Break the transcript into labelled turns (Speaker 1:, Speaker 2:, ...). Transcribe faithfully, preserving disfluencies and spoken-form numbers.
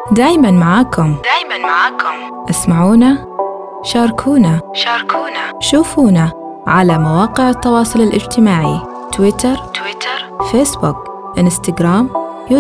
Speaker 1: دايماً معاكم.
Speaker 2: دايماً معاكم.
Speaker 1: اسمعونا، شاركونا،
Speaker 2: شاركونا،
Speaker 1: شوفونا على مواقع التواصل الاجتماعي: تويتر،
Speaker 2: تويتر،
Speaker 1: فيسبوك، إنستغرام،